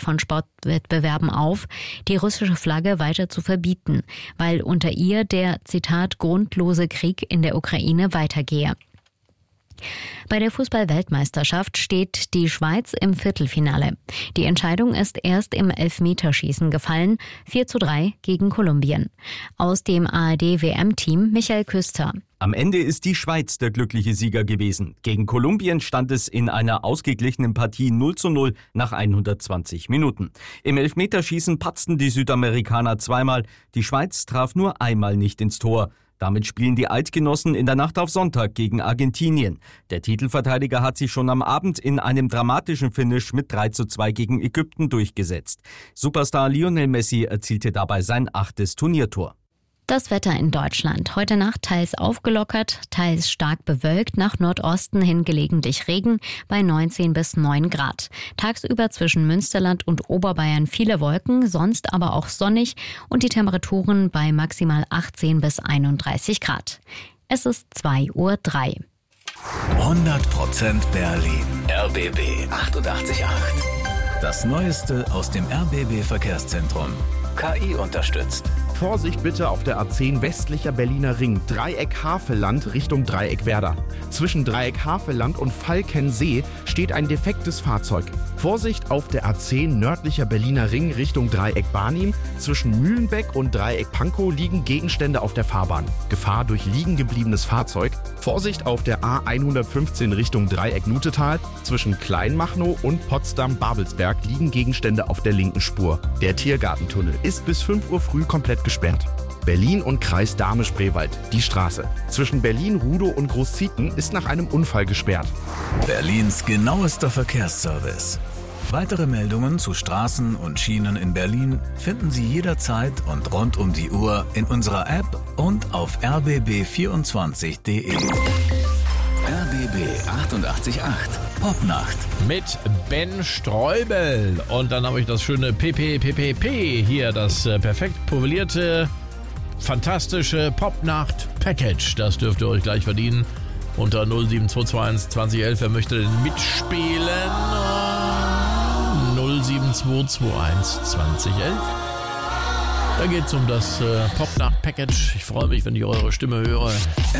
von Sportwettbewerben auf, die russische Flagge weiter zu verbieten, weil unter ihr der, Zitat, grundlose Krieg in der Ukraine weitergehe. Bei der Fußball-Weltmeisterschaft steht die Schweiz im Viertelfinale. Die Entscheidung ist erst im Elfmeterschießen gefallen, 4:3 gegen Kolumbien. Aus dem ARD-WM-Team Michael Küster. Am Ende ist die Schweiz der glückliche Sieger gewesen. Gegen Kolumbien stand es in einer ausgeglichenen Partie 0:0 nach 120 Minuten. Im Elfmeterschießen patzten die Südamerikaner zweimal. Die Schweiz traf nur einmal nicht ins Tor. Damit spielen die Eidgenossen in der Nacht auf Sonntag gegen Argentinien. Der Titelverteidiger hat sich schon am Abend in einem dramatischen Finish mit 3:2 gegen Ägypten durchgesetzt. Superstar Lionel Messi erzielte dabei sein 8. Turniertor. Das Wetter in Deutschland. Heute Nacht teils aufgelockert, teils stark bewölkt, nach Nordosten hin gelegentlich Regen bei 19 bis 9 Grad. Tagsüber zwischen Münsterland und Oberbayern viele Wolken, sonst aber auch sonnig und die Temperaturen bei maximal 18 bis 31 Grad. Es ist 2:03 Uhr. 100% Berlin. RBB 88.8. Das Neueste aus dem RBB Verkehrszentrum. KI unterstützt. Vorsicht bitte auf der A10 westlicher Berliner Ring, Dreieck Havelland Richtung Dreieck Werder. Zwischen Dreieck Havelland und Falkensee steht ein defektes Fahrzeug. Vorsicht auf der A10 nördlicher Berliner Ring Richtung Dreieck Barnim. Zwischen Mühlenbeck und Dreieck Pankow liegen Gegenstände auf der Fahrbahn. Gefahr durch liegen gebliebenes Fahrzeug. Vorsicht auf der A115 Richtung Dreieck Nutetal. Zwischen Kleinmachnow und Potsdam-Babelsberg liegen Gegenstände auf der linken Spur. Der Tiergartentunnel ist bis 5 Uhr früh komplett gesperrt. Berlin und Kreis Dahme-Spreewald, die Straße. Zwischen Berlin-Rudow und Großzieten ist nach einem Unfall gesperrt. Berlins genauester Verkehrsservice. Weitere Meldungen zu Straßen und Schienen in Berlin finden Sie jederzeit und rund um die Uhr in unserer App und auf rbb24.de. RBB 88.8 Popnacht. Mit Ben Streubel. Und dann habe ich das schöne PPPPP hier, das perfekt profilierte, fantastische Popnacht-Package. Das dürft ihr euch gleich verdienen. Unter 07221 2011. Wer möchte denn mitspielen? 07221 2011. Da geht es um das Popnacht-Package. Ich freue mich, wenn ich eure Stimme höre.